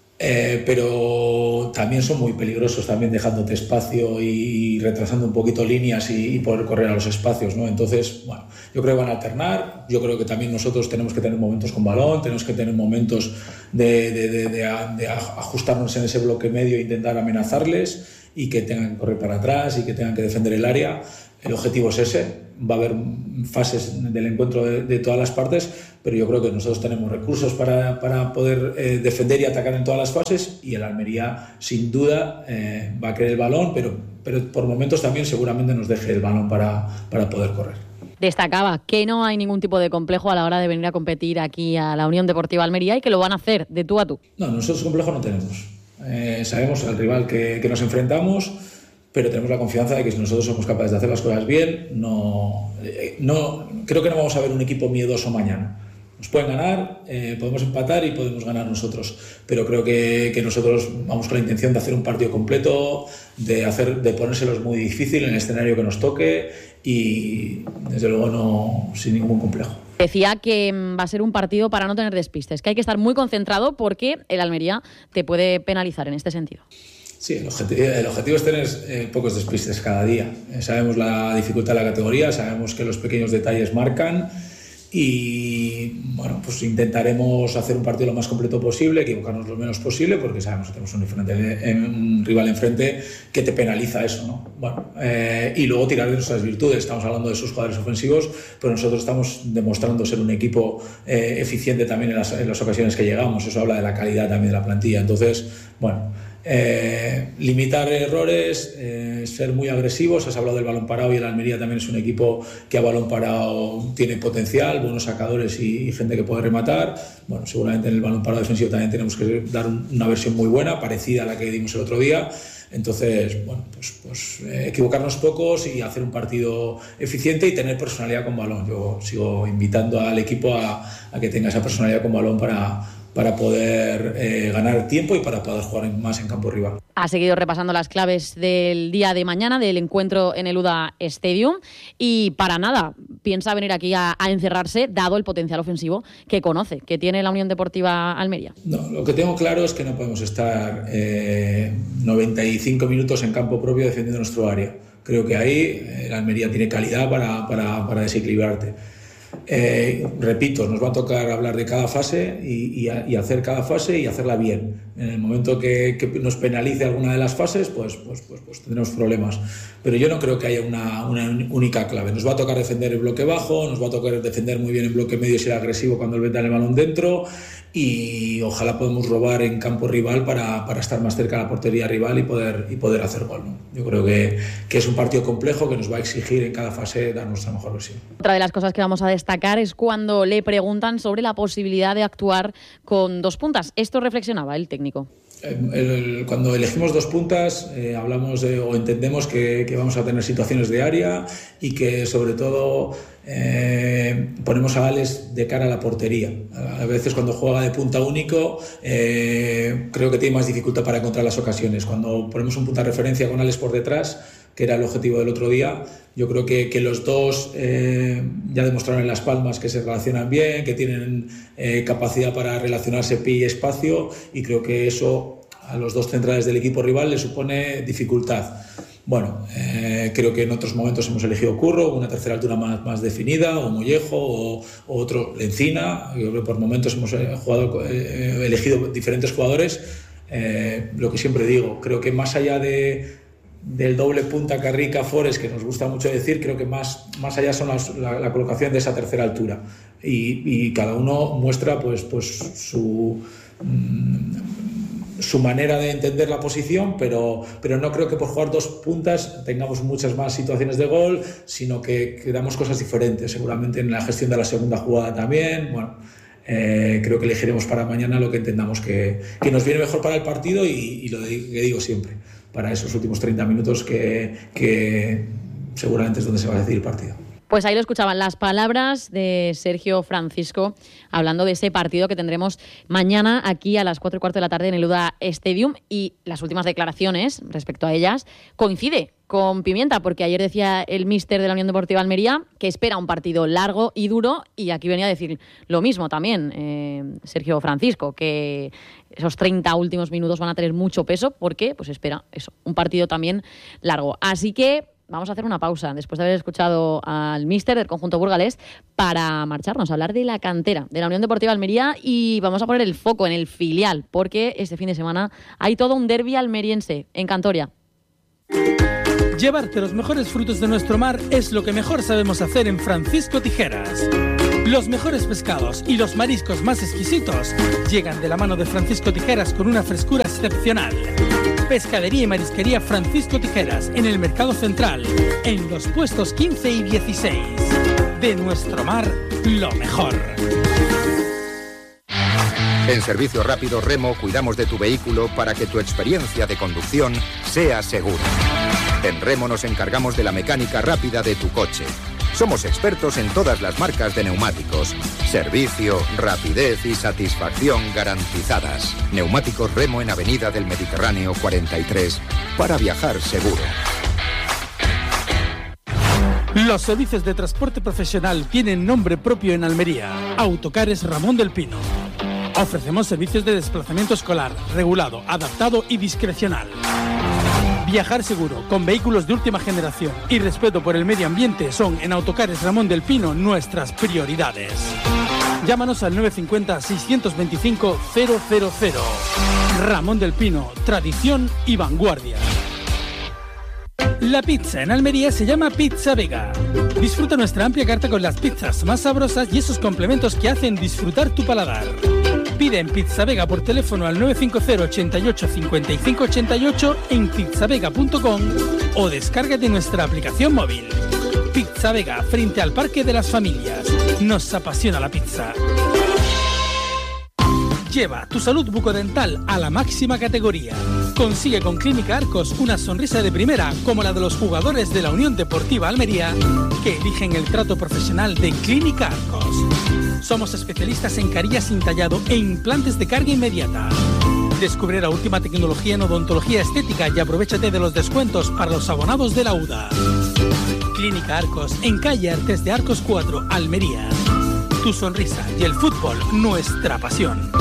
eh, pero también son muy peligrosos, también dejándote espacio y, y retrasando un poquito líneas y, y poder correr a los espacios, ¿no? Entonces, bueno, yo creo que van a alternar. Yo creo que también nosotros tenemos que tener momentos con balón, tenemos que tener momentos de, de, de, de, de ajustarnos en ese bloque medio e intentar amenazarles. y que tengan que correr para atrás y que tengan que defender el área. El objetivo es ese. Va a haber fases del encuentro de, de todas las partes, pero yo creo que nosotros tenemos recursos para, para poder eh, defender y atacar en todas las fases, y el Almería sin duda eh, va a querer el balón, pero, pero por momentos también seguramente nos deje el balón para, para poder correr. Destacaba que no hay ningún tipo de complejo a la hora de venir a competir aquí a la Unión Deportiva Almería y que lo van a hacer de tú a tú. No, nosotros complejo no tenemos. Eh, sabemos al rival que, que nos enfrentamos, pero tenemos la confianza de que si nosotros somos capaces de hacer las cosas bien, no, no creo que no vamos a ver un equipo miedoso mañana. Nos pueden ganar, eh, podemos empatar y podemos ganar nosotros, pero creo que, que nosotros vamos con la intención de hacer un partido completo, de, hacer, de ponérselos muy difícil en el escenario que nos toque y desde luego no sin ningún complejo. Decía que va a ser un partido para no tener despistes, que hay que estar muy concentrado porque el Almería te puede penalizar en este sentido. Sí, el objetivo, el objetivo es tener eh, pocos despistes cada día. Eh, sabemos la dificultad de la categoría, sabemos que los pequeños detalles marcan y bueno, pues intentaremos hacer un partido lo más completo posible, equivocarnos lo menos posible, porque sabemos que tenemos un, diferente, un rival enfrente que te penaliza eso, ¿no? Bueno, eh, y luego tirar de nuestras virtudes. Estamos hablando de sus jugadores ofensivos, pero nosotros estamos demostrando ser un equipo eh, eficiente también en las, en las ocasiones que llegamos. Eso habla de la calidad también de la plantilla. Entonces, bueno, Eh, limitar errores, eh, ser muy agresivos. Has hablado del balón parado y el Almería también es un equipo que a balón parado tiene potencial, buenos sacadores y, y gente que puede rematar. Bueno, seguramente en el balón parado defensivo también tenemos que dar un, una versión muy buena, parecida a la que dimos el otro día. Entonces, bueno, pues, pues eh, equivocarnos pocos y hacer un partido eficiente y tener personalidad con balón. Yo sigo invitando al equipo a, a que tenga esa personalidad con balón para para poder eh, ganar tiempo y para poder jugar más en campo rival. Ha seguido repasando las claves del día de mañana, del encuentro en el U D A Stadium, y para nada piensa venir aquí a, a encerrarse, dado el potencial ofensivo que conoce, que tiene la Unión Deportiva Almería. No, lo que tengo claro es que no podemos estar eh, noventa y cinco minutos en campo propio defendiendo nuestro área. Creo que ahí eh, la Almería tiene calidad para, para, para desequilibrarte. Eh, repito, nos va a tocar hablar de cada fase y, y, y hacer cada fase y hacerla bien. En el momento que, que nos penalice alguna de las fases, pues, pues, pues, pues tendremos problemas. Pero yo no creo que haya una, una única clave. Nos va a tocar defender el bloque bajo, nos va a tocar defender muy bien el bloque medio y ser agresivo cuando el meta el balón dentro, y ojalá podamos robar en campo rival para, para estar más cerca de la portería rival y poder, y poder hacer gol, ¿no? Yo creo que, que es un partido complejo que nos va a exigir en cada fase dar nuestra mejor versión. Otra de las cosas que vamos a destacar es cuando le preguntan sobre la posibilidad de actuar con dos puntas. Esto reflexionaba el técnico. El, el, cuando elegimos dos puntas eh, hablamos de, o entendemos que, que vamos a tener situaciones de área y que sobre todo eh, ponemos a Alex de cara a la portería. A veces cuando juega de punta único eh, creo que tiene más dificultad para encontrar las ocasiones. Cuando ponemos un punta de referencia con Alex por detrás, que era el objetivo del otro día, yo creo que, que los dos eh, ya demostraron en Las Palmas que se relacionan bien, que tienen eh, capacidad para relacionarse pie y espacio, y creo que eso a los dos centrales del equipo rival le supone dificultad. Bueno, eh, creo que en otros momentos hemos elegido Curro, una tercera altura más, más definida, o Mollejo, o, o otro Lencina. Yo creo que por momentos hemos jugado, eh, elegido diferentes jugadores. Eh, lo que siempre digo, creo que más allá de del doble punta Carrica Forest, que nos gusta mucho decir, creo que más, más allá son las, la, la colocación de esa tercera altura, y, y cada uno muestra pues, pues su, su manera de entender la posición, pero, pero no creo que por jugar dos puntas tengamos muchas más situaciones de gol, sino que, que damos cosas diferentes, seguramente en la gestión de la segunda jugada también. Bueno, eh, creo que elegiremos para mañana lo que entendamos que, que nos viene mejor para el partido, y, y lo de, que digo siempre, para esos últimos treinta minutos que, que seguramente es donde se va a decidir el partido. Pues ahí lo escuchaban las palabras de Sergio Francisco hablando de ese partido que tendremos mañana aquí a las cuatro y cuarto de la tarde en el U D A Stadium, y las últimas declaraciones respecto a ellas coincide con Pimienta, porque ayer decía el míster de la Unión Deportiva Almería que espera un partido largo y duro, y aquí venía a decir lo mismo también eh, Sergio Francisco, que esos treinta últimos minutos van a tener mucho peso porque pues espera eso, un partido también largo. Así que vamos a hacer una pausa después de haber escuchado al míster del conjunto burgalés para marcharnos a hablar de la cantera de la Unión Deportiva Almería, y vamos a poner el foco en el filial porque este fin de semana hay todo un derbi almeriense en Cantoria. Llevarte los mejores frutos de nuestro mar es lo que mejor sabemos hacer en Francisco Tijeras. Los mejores pescados y los mariscos más exquisitos llegan de la mano de Francisco Tijeras con una frescura excepcional. Pescadería y marisquería Francisco Tijeras en el Mercado Central, en los puestos quince y dieciséis. De nuestro mar, lo mejor. En Servicio Rápido Remo cuidamos de tu vehículo para que tu experiencia de conducción sea segura. En Remo nos encargamos de la mecánica rápida de tu coche. Somos expertos en todas las marcas de neumáticos. Servicio, rapidez y satisfacción garantizadas. Neumáticos Remo en Avenida del Mediterráneo cuarenta y tres para viajar seguro. Los servicios de transporte profesional tienen nombre propio en Almería. Autocares Ramón del Pino. Ofrecemos servicios de desplazamiento escolar, regulado, adaptado y discrecional. Viajar seguro, con vehículos de última generación y respeto por el medio ambiente son en Autocares Ramón del Pino nuestras prioridades. Llámanos al nueve cinco cero, seis dos cinco, cero cero cero. Ramón del Pino, tradición y vanguardia. La pizza en Almería se llama Pizza Vega. Disfruta nuestra amplia carta con las pizzas más sabrosas y esos complementos que hacen disfrutar tu paladar. Pide en Pizza Vega por teléfono al nueve cinco cero, ochenta y ocho, cincuenta y cinco ochenta y ocho en pizzavega punto com o descárgate nuestra aplicación móvil. Pizza Vega, frente al Parque de las Familias. Nos apasiona la pizza. Lleva tu salud bucodental a la máxima categoría. Consigue con Clínica Arcos una sonrisa de primera como la de los jugadores de la Unión Deportiva Almería que eligen el trato profesional de Clínica Arcos. Somos especialistas en carillas sin tallado e implantes de carga inmediata. Descubre la última tecnología en odontología estética y aprovéchate de los descuentos para los abonados de la U D A. Clínica Arcos, en calle Artes de Arcos cuatro, Almería. Tu sonrisa y el fútbol, nuestra pasión.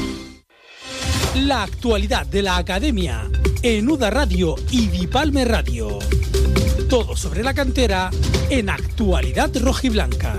La actualidad de la academia en U D A Radio y Dipalme Radio. Todo sobre la cantera en Actualidad Rojiblanca.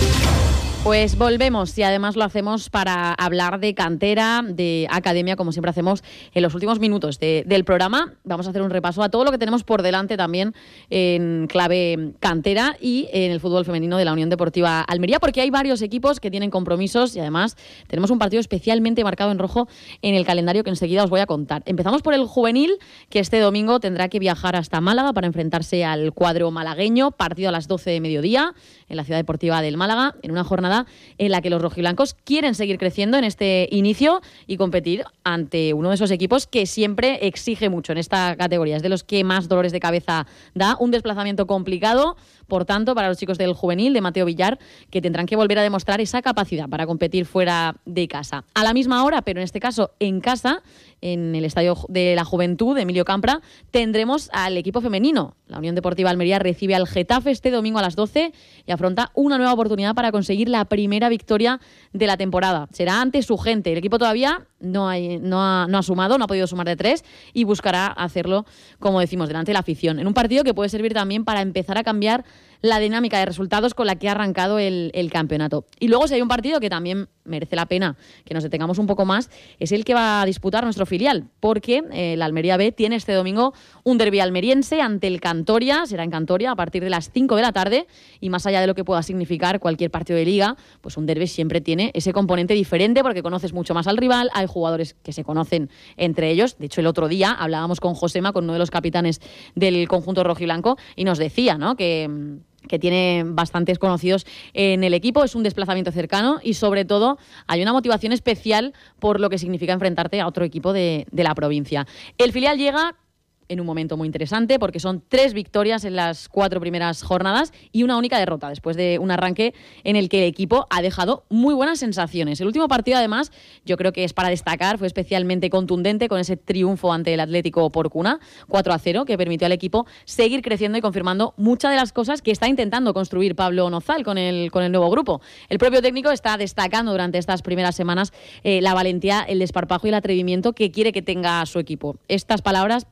Pues volvemos y además lo hacemos para hablar de cantera, de academia, como siempre hacemos en los últimos minutos de, del programa. Vamos a hacer un repaso a todo lo que tenemos por delante también en clave cantera y en el fútbol femenino de la Unión Deportiva Almería, porque hay varios equipos que tienen compromisos y además tenemos un partido especialmente marcado en rojo en el calendario que enseguida os voy a contar. Empezamos por el juvenil, que este domingo tendrá que viajar hasta Málaga para enfrentarse al cuadro malagueño, partido a las doce de mediodía en la Ciudad Deportiva del Málaga, en una jornada en la que los rojiblancos quieren seguir creciendo en este inicio y competir ante uno de esos equipos que siempre exige mucho en esta categoría. Es de los que más dolores de cabeza da, un desplazamiento complicado, por tanto, para los chicos del juvenil de Mateo Villar, que tendrán que volver a demostrar esa capacidad para competir fuera de casa. A la misma hora, pero en este caso en casa, en el Estadio de la Juventud de Emilio Campra, tendremos al equipo femenino. La Unión Deportiva Almería recibe al Getafe este domingo a las doce y afronta una nueva oportunidad para conseguir la primera victoria de la temporada. Será ante su gente. El equipo todavía no, hay, no, ha, no ha sumado, no ha podido sumar de tres y buscará hacerlo, como decimos, delante de la afición. En un partido que puede servir también para empezar a cambiar la dinámica de resultados con la que ha arrancado el, el campeonato. Y luego, si hay un partido que también merece la pena que nos detengamos un poco más, es el que va a disputar nuestro filial, porque eh, la Almería B tiene este domingo un derbi almeriense ante el Cantoria, será en Cantoria a partir de las cinco de la tarde, y más allá de lo que pueda significar cualquier partido de liga, pues un derbi siempre tiene ese componente diferente porque conoces mucho más al rival, hay jugadores que se conocen entre ellos. De hecho, el otro día hablábamos con Josema, con uno de los capitanes del conjunto rojiblanco, y nos decía, ¿no?, que que tiene bastantes conocidos en el equipo, es un desplazamiento cercano y sobre todo hay una motivación especial por lo que significa enfrentarte a otro equipo de, de la provincia. El filial llega en un momento muy interesante porque son tres victorias en las cuatro primeras jornadas y una única derrota después de un arranque en el que el equipo ha dejado muy buenas sensaciones. El último partido, además, yo creo que es para destacar, fue especialmente contundente con ese triunfo ante el Atlético Porcuna, cuatro a cero, que permitió al equipo seguir creciendo y confirmando muchas de las cosas que está intentando construir Pablo Nozal con el, con el nuevo grupo. El propio técnico está destacando durante estas primeras semanas eh, la valentía, el desparpajo y el atrevimiento que quiere que tenga su equipo. Estas palabras, precisamente,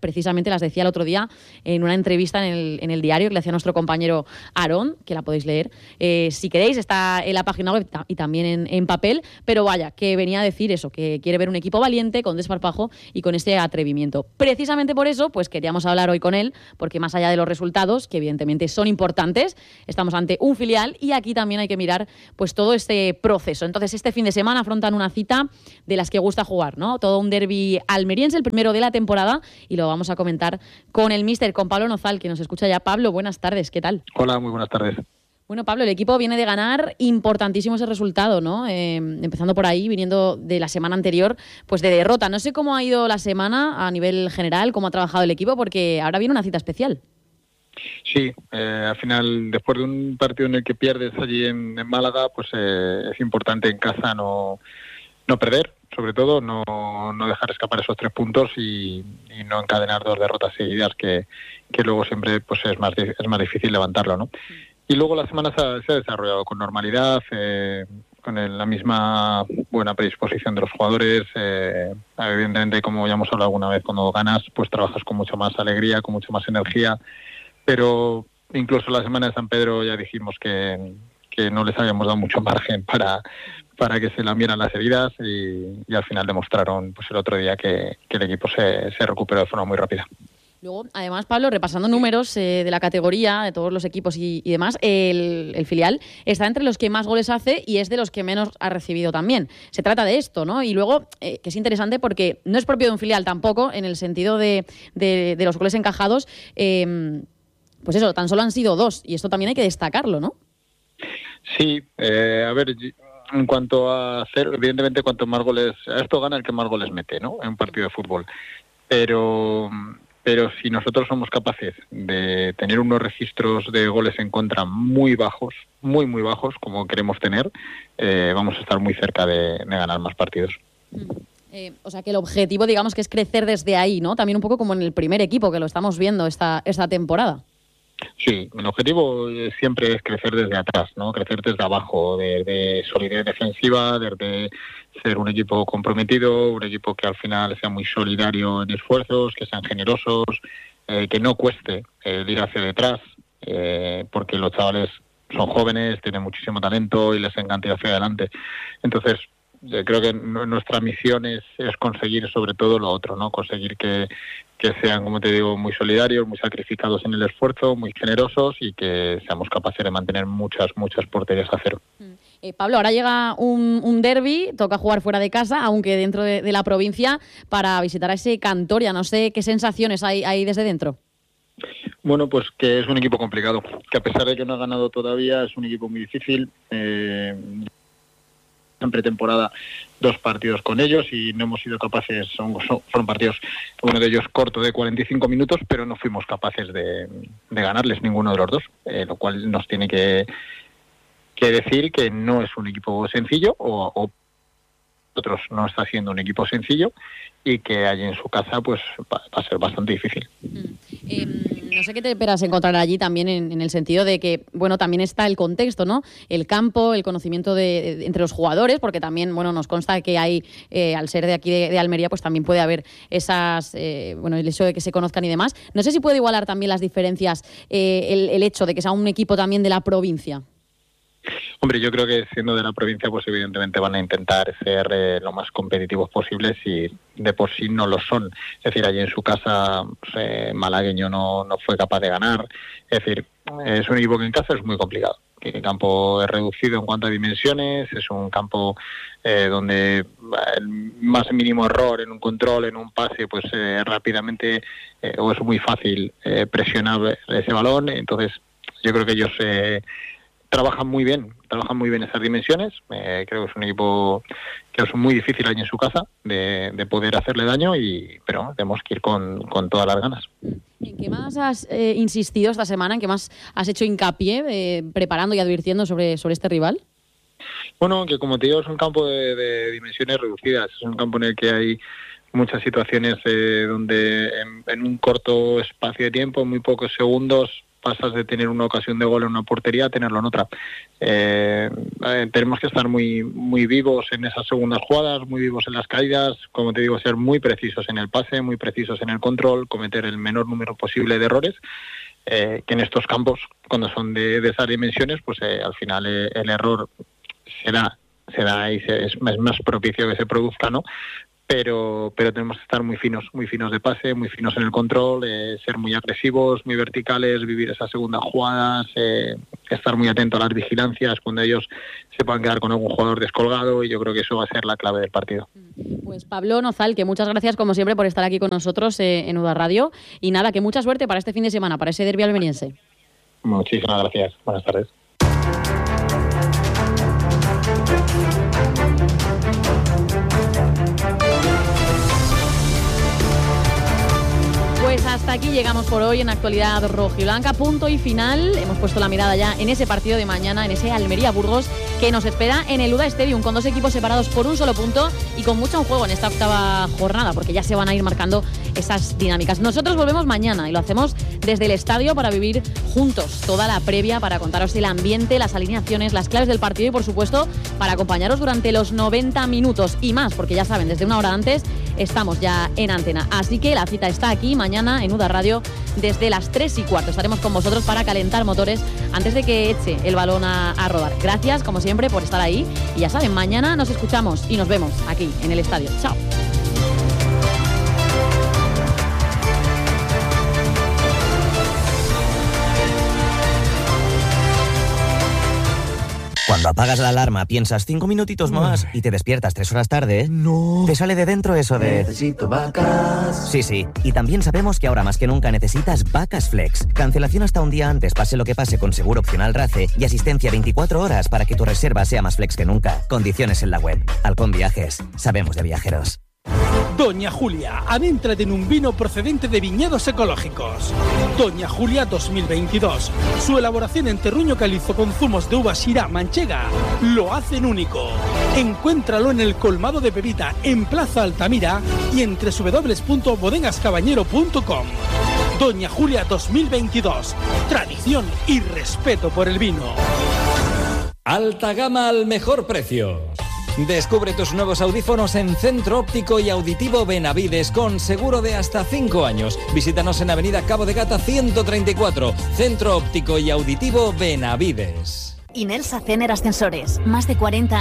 perfectamente, las decía el otro día en una entrevista en el, en el diario que le hacía nuestro compañero Aarón, que la podéis leer eh, si queréis, está en la página web y también en, en papel, pero vaya, que venía a decir eso, que quiere ver un equipo valiente, con desparpajo y con este atrevimiento. Precisamente por eso, pues queríamos hablar hoy con él, porque más allá de los resultados, que evidentemente son importantes, estamos ante un filial y aquí también hay que mirar pues todo este proceso. Entonces, este fin de semana afrontan una cita de las que gusta jugar, ¿no? Todo un derbi almeriense, el primero de la temporada, y lo vamos a comentar con el míster, con Pablo Nozal, que nos escucha ya. Pablo, buenas tardes, ¿qué tal? Hola, muy buenas tardes. Bueno, Pablo, el equipo viene de ganar, importantísimo ese resultado, ¿no? Eh, empezando por ahí, viniendo de la semana anterior, pues de derrota. No sé cómo ha ido la semana a nivel general, cómo ha trabajado el equipo, porque ahora viene una cita especial. Sí, eh, al final, después de un partido en el que pierdes allí en, en Málaga, pues eh, es importante en casa no, no perder, sobre todo, no, no dejar escapar esos tres puntos y, y no encadenar dos derrotas seguidas, que, que luego siempre pues es más, es más difícil levantarlo, ¿no? Y luego la semana se ha, se ha desarrollado con normalidad, eh, con el, la misma buena predisposición de los jugadores. Eh, evidentemente, como ya hemos hablado alguna vez, cuando ganas, pues trabajas con mucha más alegría, con mucha más energía. Pero incluso la semana de San Pedro ya dijimos que, que no les habíamos dado mucho margen para, para que se lamieran las heridas y, y al final demostraron pues el otro día que, que el equipo se, se recuperó de forma muy rápida. Luego, además, Pablo, repasando números eh, de la categoría, de todos los equipos y, y demás, el, el filial está entre los que más goles hace y es de los que menos ha recibido también. Se trata de esto, ¿no? Y luego, eh, que es interesante porque no es propio de un filial tampoco, en el sentido de, de, de los goles encajados, eh, pues eso, tan solo han sido dos, y esto también hay que destacarlo, ¿no? Sí, eh, a ver, en cuanto a hacer, evidentemente, cuanto más goles, a esto gana el que más goles mete, ¿no? En un partido de fútbol. Pero... Pero si nosotros somos capaces de tener unos registros de goles en contra muy bajos, muy, muy bajos, como queremos tener, eh, vamos a estar muy cerca de, de ganar más partidos. Mm. Eh, o sea que el objetivo, digamos, que es crecer desde ahí, ¿no? También un poco como en el primer equipo, que lo estamos viendo esta, esta temporada. Sí, el objetivo siempre es crecer desde atrás, ¿no? Crecer desde abajo, de, de solidez defensiva, desde ser un equipo comprometido, un equipo que al final sea muy solidario en esfuerzos, que sean generosos, eh, que no cueste eh, ir hacia detrás, eh, porque los chavales son jóvenes, tienen muchísimo talento y les encanta ir hacia adelante. Entonces, yo creo que nuestra misión es, es conseguir sobre todo lo otro, ¿no? Conseguir que, que sean, como te digo, muy solidarios, muy sacrificados en el esfuerzo, muy generosos y que seamos capaces de mantener muchas, muchas porterías a cero. Eh, Pablo, ahora llega un, un derbi, toca jugar fuera de casa, aunque dentro de, de la provincia, para visitar a ese Cantoria. No sé qué sensaciones hay, hay desde dentro. Bueno, pues que es un equipo complicado, que a pesar de que no ha ganado todavía, es un equipo muy difícil. Eh, en pretemporada dos partidos con ellos y no hemos sido capaces, son, son, fueron partidos, uno de ellos corto de cuarenta y cinco minutos, pero no fuimos capaces de, de ganarles ninguno de los dos, eh, lo cual nos tiene que, que decir que no es un equipo sencillo o, o otros no está siendo un equipo sencillo y que allí en su casa pues va, va a ser bastante difícil. Mm. Eh, no sé qué te esperas encontrar allí también en, en el sentido de que, bueno, también está el contexto, ¿no? El campo, el conocimiento de, de entre los jugadores, porque también, bueno, nos consta que hay, eh, al ser de aquí de, de Almería, pues también puede haber esas, eh, bueno, el hecho de que se conozcan y demás. No sé si puede igualar también las diferencias eh, el, el hecho de que sea un equipo también de la provincia. Hombre, yo creo que siendo de la provincia, pues evidentemente van a intentar ser eh, lo más competitivos posibles y de por sí no lo son. Es decir, allí en su casa pues, eh, malagueño no, no fue capaz de ganar. Es decir, es un equipo que en casa es muy complicado. Que el campo es reducido en cuanto a dimensiones, es un campo eh, donde el más mínimo error en un control, en un pase, pues eh, rápidamente eh, o es muy fácil eh, presionar ese balón. Entonces, yo creo que ellos... Eh, trabajan muy bien, trabajan muy bien esas dimensiones. Eh, creo que es un equipo que es muy difícil allí en su casa de, de poder hacerle daño, y pero tenemos que ir con, con todas las ganas. ¿En qué más has eh, insistido esta semana? ¿En qué más has hecho hincapié eh, preparando y advirtiendo sobre, sobre este rival? Bueno, que como te digo, es un campo de, de dimensiones reducidas. Es un campo en el que hay muchas situaciones eh, donde en, en un corto espacio de tiempo, en muy pocos segundos, pasas de tener una ocasión de gol en una portería a tenerlo en otra. Eh, eh, tenemos que estar muy, muy vivos en esas segundas jugadas, muy vivos en las caídas, como te digo, ser muy precisos en el pase, muy precisos en el control, cometer el menor número posible de errores, eh, que en estos campos, cuando son de, de esas dimensiones, pues eh, al final eh, el error será se da y se, es, es más propicio que se produzca, ¿no? Pero, pero tenemos que estar muy finos, muy finos de pase, muy finos en el control, eh, ser muy agresivos, muy verticales, vivir esas segundas jugadas, eh, estar muy atento a las vigilancias cuando ellos se puedan quedar con algún jugador descolgado, y yo creo que eso va a ser la clave del partido. Pues Pablo Nozal, que muchas gracias como siempre por estar aquí con nosotros eh, en UDA Radio, y nada, que mucha suerte para este fin de semana, para ese derbi almeriense. Muchísimas gracias, buenas tardes. Pues hasta aquí llegamos por hoy en Actualidad Rojiblanca, punto y final. Hemos puesto la mirada ya en ese partido de mañana, en ese Almería-Burgos, que nos espera en el UDA Stadium, con dos equipos separados por un solo punto y con mucho en juego en esta octava jornada, porque ya se van a ir marcando esas dinámicas. Nosotros volvemos mañana y lo hacemos desde el estadio para vivir juntos toda la previa, para contaros el ambiente, las alineaciones, las claves del partido y, por supuesto, para acompañaros durante los noventa minutos y más, porque ya saben, desde una hora antes estamos ya en antena. Así que la cita está aquí mañana en UDA Radio desde las tres y cuarto. Estaremos con vosotros para calentar motores antes de que eche el balón a, a rodar. Gracias, como siempre, por estar ahí. Y ya saben, mañana nos escuchamos y nos vemos aquí en el estadio. Chao. Cuando apagas la alarma piensas cinco minutitos más y te despiertas tres horas tarde, No. te sale de dentro eso de... Necesito vacas. Sí, sí. Y también sabemos que ahora más que nunca necesitas Vacas Flex. Cancelación hasta un día antes, pase lo que pase, con seguro opcional RACE y asistencia veinticuatro horas para que tu reserva sea más flex que nunca. Condiciones en la web. Halcón Viajes. Sabemos de viajeros. Doña Julia, adéntrate en un vino procedente de viñedos ecológicos. Doña Julia dos mil veintidós. Su elaboración en terruño calizo con zumos de uva Syrah manchega lo hacen único. Encuéntralo en el colmado de Pepita, en Plaza Altamira, y en doble u doble u doble u punto bodegas cabañero punto com. Doña Julia dos mil veintidós. Tradición y respeto por el vino. Alta gama al mejor precio. Descubre tus nuevos audífonos en Centro Óptico y Auditivo Benavides con seguro de hasta cinco años. Visítanos en Avenida Cabo de Gata ciento treinta y cuatro. Centro Óptico y Auditivo Benavides. Inersa Cener Ascensores. Más de cuarenta